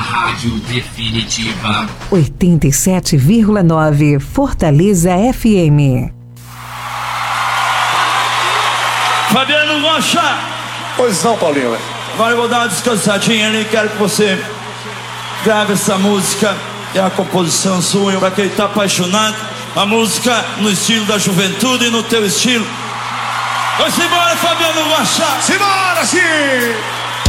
rádio definitiva. 87,9 Fortaleza FM. Fabiano Rocha. Pois não, Paulinho. Agora eu vou dar uma descansadinha ali. Quero que você grave essa música. É a composição sua. Pra quem tá apaixonado, a música no estilo da juventude e no teu estilo. Vamos embora, Fabiano Rocha. Simbora, sim!